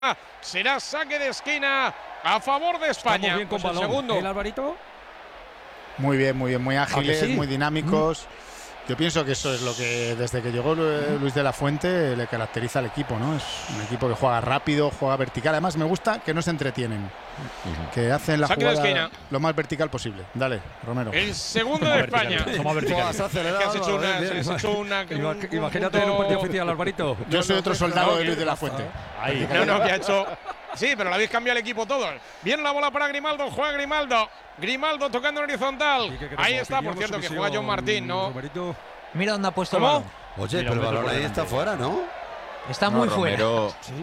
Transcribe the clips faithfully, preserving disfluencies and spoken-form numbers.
Será saque de esquina a favor de España. Bien con pues balón. el segundo. ¿El Alvarito? Muy bien, muy bien, muy ágiles, sí? muy dinámicos. Mm. Yo pienso que eso es lo que desde que llegó Luis de la Fuente le caracteriza al equipo, ¿no? Es un equipo que juega rápido, juega vertical. Además me gusta que no se entretienen, uh-huh. que hacen la saque jugada lo más vertical posible. Dale, Romero. El segundo de España. Somos verticales. Es que has hecho una, has hecho una, un, Imagínate un en un partido oficial, Alvarito. Yo no, soy no, otro no, soldado no, de Luis de la Fuente. Ahí. No, no, que ha hecho. Sí, pero lo habéis cambiado el equipo todos. Viene la bola para Grimaldo, juega Grimaldo. Grimaldo tocando en horizontal. Ahí está, por cierto, que juega John Martín, ¿no? Mira dónde ha puesto ¿Cómo? el balón. Oye, pero el balón ahí está fuera, ¿no? Está muy no, fuera. Romero. ¿Sí?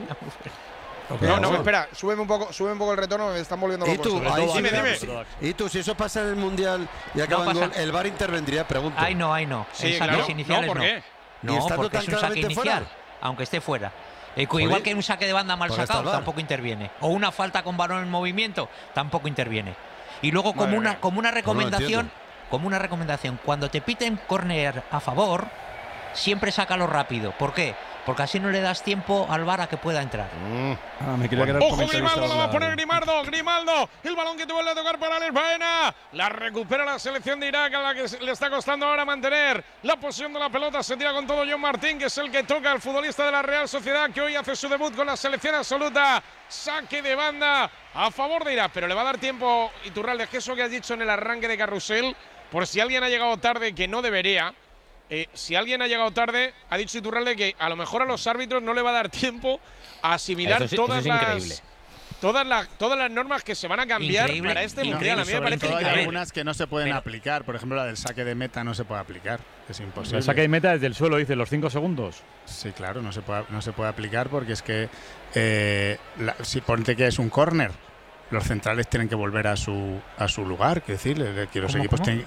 No, no, espera, súbeme un poco, súbeme un poco el retorno, me están volviendo ¿Y loco. tú? Ahí dime, sí, dime. ¿Y tú? Si eso pasa en el Mundial y acaba no en gol, ¿el V A R intervendría? Pregunto. Ay, no, ay, no. Sí, en saques claro. iniciales no, ¿por qué? No, no porque es un saque inicial, fuera? aunque esté fuera. Eh, igual que en un saque de banda mal sacado, tampoco interviene. O una falta con balón en movimiento, tampoco interviene. Y luego, como Madre una, mía. como una recomendación, no como una recomendación, cuando te piten córner a favor, siempre sácalo rápido. ¿Por qué? Porque así no le das tiempo al V A R a que pueda entrar. Mm. Ah, me quería bueno, ojo, Grimaldo, la va a poner Grimaldo, Grimaldo, el balón que te vuelve a tocar para Alex Baena. La recupera la selección de Irak, a la que le está costando ahora mantener la posición de la pelota. Se tira con todo John Martín, que es el que toca al futbolista de la Real Sociedad, que hoy hace su debut con la selección absoluta. Saque de banda a favor de Irak, pero le va a dar tiempo, Iturralde, es que eso que has dicho en el arranque de carrusel, por si alguien ha llegado tarde, que no debería. Eh, si alguien ha llegado tarde, ha dicho Iturralde que a lo mejor a los árbitros no le va a dar tiempo a asimilar eso es, todas, eso es las, todas, las, todas las normas que se van a cambiar increíble, para este increíble. mundial. A mí me parece todo hay increíble. algunas que no se pueden pero, aplicar. Por ejemplo, la del saque de meta no se puede aplicar. Es imposible. El saque de meta desde el suelo, dice, los cinco segundos. Sí, claro, no se puede, no se puede aplicar porque es que eh, la, si ponte que es un córner, los centrales tienen que volver a su a su lugar, que decir, que los ¿Cómo, equipos cómo? tienen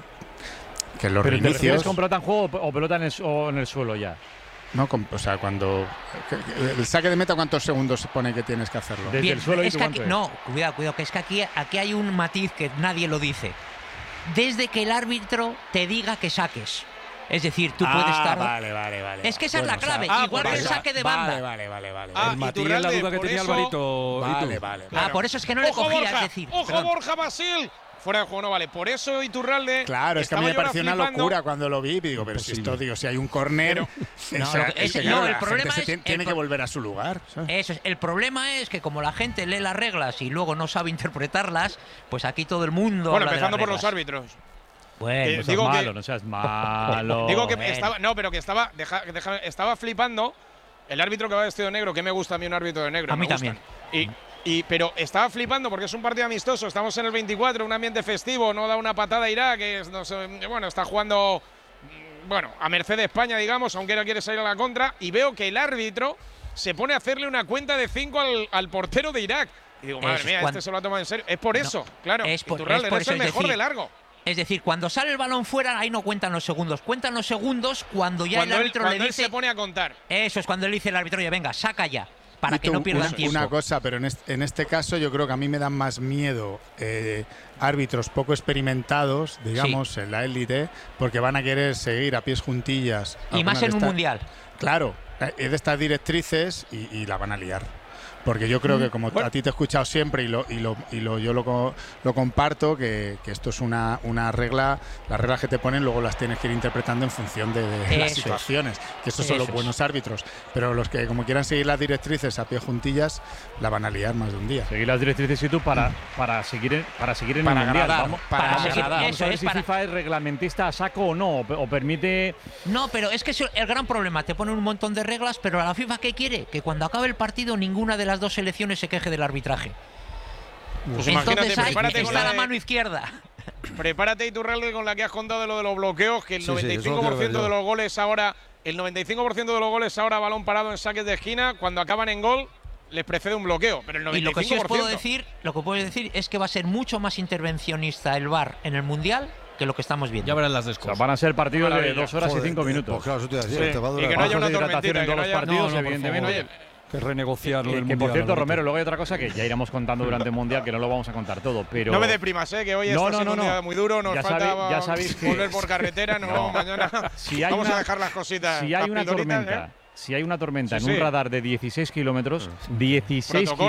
que los ¿Pero te refieres reinicios con pelota en juego o pelota en el, o en el suelo ya? no, con, o sea, cuando el saque de meta, ¿cuántos segundos se pone que tienes que hacerlo? Desde Bien, el suelo. es ¿Y que tú aquí, cuánto es? no, cuidado, cuidado, que es que aquí, aquí hay un matiz que nadie lo dice. Desde que el árbitro te diga que saques. Es decir, tú ah, puedes estar. Vale, vale, vale. Es que esa bueno, es la clave, o sea, ah, igual pues que el vale, saque de vale, banda. Vale, vale, vale. Ah, el Matías, Iturralde, la duda que por tenía eso, Alvarito. Vale, vale. Ah, por eso es que no le Ojo, cogía, Borja, es decir. ojo, perdón. Borja Basil. Fuera de juego no vale. Por eso Iturralde. Claro, es que a mí me estaba yo pareció una flipando. locura cuando lo vi. Digo, pero si esto, digo, si hay un córner, No, esa- lo que- es que, ese- claro, no, el la problema gente se es- tiene, el tiene que pro- volver a su lugar, ¿sabes? Eso es. El problema es que como la gente lee las reglas y luego no sabe interpretarlas, pues aquí todo el mundo. Bueno, habla de empezando las por los reglas. árbitros. Bueno, Eh, No seas digo que- malo, no seas malo. Digo que Bueno. estaba. No, pero que estaba. Deja, deja- estaba flipando. El árbitro que va vestido de negro, que me gusta a mí un árbitro de negro. A mí me gustan. también. Y, y, pero estaba flipando porque es un partido amistoso. Estamos en el veinticuatro, un ambiente festivo. No da una patada a Irak, que es, no sé, bueno, está jugando. Bueno, a merced de España, digamos, aunque no quiere salir a la contra. Y veo que el árbitro se pone a hacerle una cuenta de cinco al, al portero de Irak. Y digo, madre Eso es mía, cuando- este se lo ha tomado en serio. Es por No, eso, claro. es por- Iturralde, es por eres el eso, es mejor decir, de largo. Es decir, cuando sale el balón fuera, ahí no cuentan los segundos. Cuentan los segundos cuando ya Cuando, el él, árbitro cuando le él dice. se pone a contar. Eso es cuando él dice el árbitro, oye, venga, saca ya. Para Y que tú, no pierdan una, tiempo. una cosa, pero en este, en este caso yo creo que a mí me dan más miedo eh, árbitros poco experimentados, digamos, en la élite, porque van a querer seguir a pies juntillas. Y más algunas de en un estas- mundial. Claro, eh, de estas directrices y, y la van a liar. Porque yo creo que como Bueno. a ti te he escuchado siempre y lo y lo, y lo yo lo, co- lo comparto, que, que esto es una, una regla, las reglas que te ponen luego las tienes que ir interpretando en función de, de las Eso es. situaciones, que estos son Eso los es. buenos árbitros. Pero los que como quieran seguir las directrices a pie juntillas, la van a liar más de un día. Seguir las directrices y tú para, para seguir en, para seguir en Para el mundial. agradar, Vamos, para vamos a- seguir- vamos eso a ver es, si para- FIFA es reglamentista a saco o no, o, o permite. No, pero es que eso- el gran problema, te ponen un montón de reglas, pero a la FIFA, ¿qué quiere? Que cuando acabe el partido ninguna de las dos selecciones se queje del arbitraje. Pues imagínate, Entonces ahí prepárate con está la la de- mano izquierda. Prepárate, Iturralde, con la que has contado de lo de los bloqueos, que el Sí, sí, noventa y eso cinco lo por quiero ciento ver de yo. los goles ahora, el noventa y cinco por ciento de los goles ahora balón parado en saques de esquina, cuando acaban en gol les precede un bloqueo, pero el Y noventa lo y que sí cinco os por ciento. puedo decir, lo que puedo decir es que va a ser mucho más intervencionista el V A R en el mundial que lo que estamos viendo. Ya verán las O sea, descos. van a ser partidos de Maravilla. dos horas Joder, y cinco Pues minutos. claro, eso te iba a decir, Sí, te va a y durar. que no haya Bajos una de hidratación tormentita, en que todos no los haya- partidos, No, no, por evidentemente. favor. Que renegociar lo del Que, que mundial. por cierto, Alvarito. Romero, luego hay otra cosa que ya iremos contando durante el mundial, que no lo vamos a contar todo, pero. No me deprimas, eh, que hoy No, está no, siendo no, un día no. muy duro, nos Ya falta sabe- ya sabéis que- volver por carretera, nos No. vamos mañana. Si hay vamos una- a dejar las cositas. Si hay las una pildoritas, tormenta, ¿eh? si hay una tormenta Sí, en un sí. radar de dieciséis kilómetros, dieciséis Protocolo